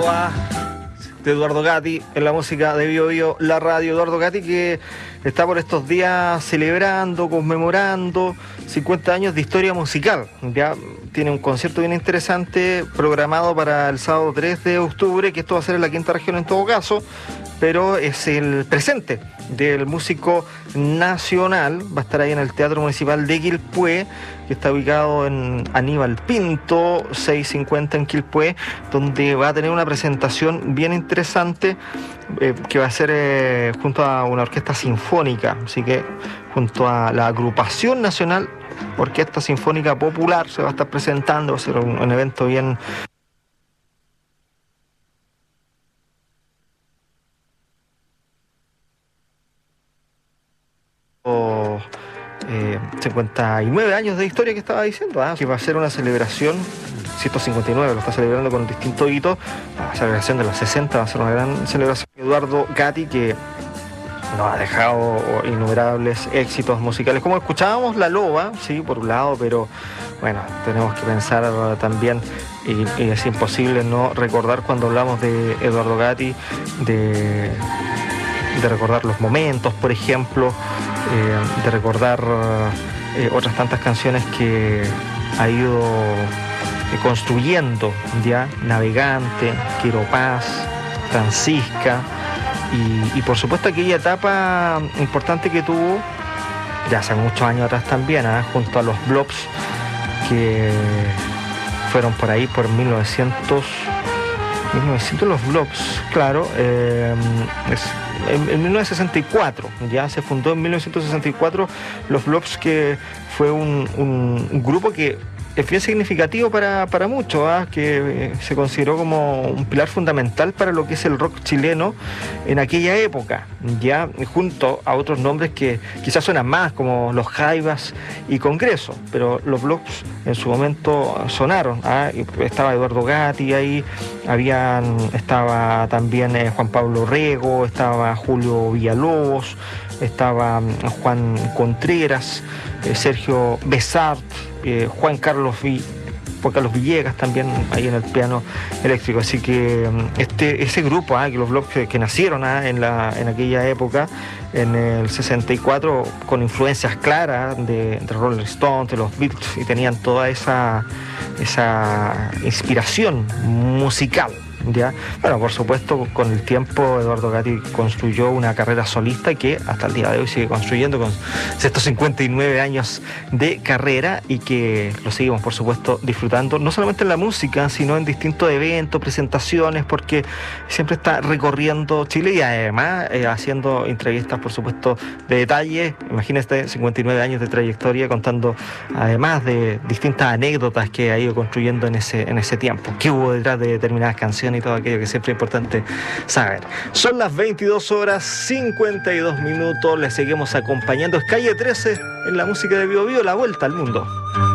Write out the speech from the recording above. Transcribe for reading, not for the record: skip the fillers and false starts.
va? De Eduardo Gatti en la música de Bio Bio, la radio. Eduardo Gatti, que está por estos días celebrando, conmemorando 50 años de historia musical. Ya tiene un concierto bien interesante programado para el sábado 3 de octubre, que esto va a ser en la quinta región en todo caso, pero es el presente del músico nacional. Va a estar ahí en el Teatro Municipal de Quilpué, que está ubicado en Aníbal Pinto 650 en Quilpué, donde va a tener una presentación bien interesante que va a ser junto a una orquesta sinfónica, así que junto a la Agrupación Nacional Orquesta Sinfónica Popular se va a estar presentando. Va a ser un evento bien 59 años de historia que estaba diciendo, que va a ser una celebración. 159 lo está celebrando con distintos hitos. La celebración de los 60 va a ser una gran celebración. Eduardo Gatti, que nos ha dejado innumerables éxitos musicales, como escuchábamos La Loba, sí, por un lado, pero bueno, tenemos que pensar también, y es imposible no recordar cuando hablamos de Eduardo Gatti, de recordar los momentos, por ejemplo, de recordar otras tantas canciones que ha ido construyendo, Navegante, Quiero Paz, Francisca, y por supuesto aquella etapa importante que tuvo ya hace muchos años atrás también, junto a los Blobs, que fueron por ahí por 1900 los Blobs, claro, en 1964, ya se fundó en 1964 los Blobs, que fue un grupo que es bien significativo para muchos, que se consideró como un pilar fundamental para lo que es el rock chileno en aquella época, ya junto a otros nombres que quizás suenan más, como los Jaivas y Congreso, pero los Blobs en su momento sonaron. Estaba Eduardo Gatti ahí, estaba también Juan Pablo Rego, estaba Julio Villalobos, estaba Juan Contreras, Sergio Besart, Juan Carlos Villegas también ahí en el piano eléctrico. Así que ese grupo, que los Blobs que nacieron en aquella época, en el 64, con influencias claras de Rolling Stones, de los Beatles, y tenían toda esa inspiración musical. ¿Ya? Bueno, por supuesto, con el tiempo Eduardo Gatti construyó una carrera solista que hasta el día de hoy sigue construyendo con estos 59 años de carrera, y que lo seguimos, por supuesto, disfrutando, no solamente en la música, sino en distintos eventos, presentaciones, porque siempre está recorriendo Chile y además haciendo entrevistas, por supuesto, de detalle. Imagínate, 59 años de trayectoria, contando además de distintas anécdotas que ha ido construyendo en ese tiempo, qué hubo detrás de determinadas canciones y todo aquello que siempre es importante saber. Son las 22:52. Les seguimos acompañando. Es Calle 13 en la música de Bio Bio, la vuelta al mundo.